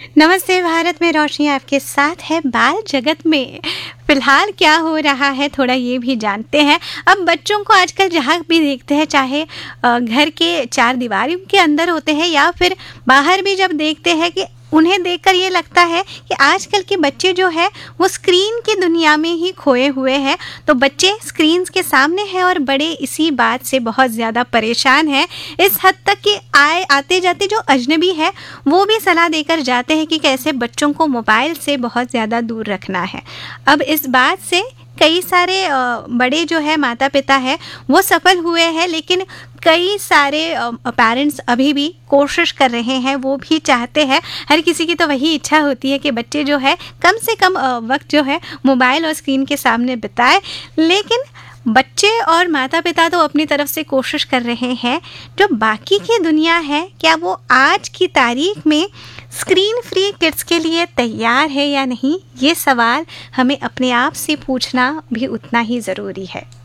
नमस्ते भारत में रोशनी आपके साथ है। बाल जगत में फिलहाल क्या हो रहा है थोड़ा ये भी जानते हैं। अब बच्चों को आजकल जहाँ भी देखते हैं, चाहे घर के चार दीवारों के अंदर होते हैं या फिर बाहर भी जब देखते हैं, कि उन्हें देखकर ये लगता है कि आजकल के बच्चे जो है वो स्क्रीन की दुनिया में ही खोए हुए हैं। तो बच्चे स्क्रीन्स के सामने हैं और बड़े इसी बात से बहुत ज़्यादा परेशान हैं, इस हद तक कि आते जाते जो अजनबी है वो भी सलाह देकर जाते हैं कि कैसे बच्चों को मोबाइल से बहुत ज़्यादा दूर रखना है। अब इस बात से कई सारे बड़े जो है माता पिता है वो सफल हुए हैं, लेकिन कई सारे पेरेंट्स अभी भी कोशिश कर रहे हैं। वो भी चाहते हैं, हर किसी की तो वही इच्छा होती है कि बच्चे जो है कम से कम वक्त जो है मोबाइल और स्क्रीन के सामने बिताए। लेकिन बच्चे और माता पिता तो अपनी तरफ से कोशिश कर रहे हैं। जो बाकी की दुनिया है, क्या वो आज की तारीख में स्क्रीन फ्री किड्स के लिए तैयार है या नहीं, ये सवाल हमें अपने आप से पूछना भी उतना ही ज़रूरी है।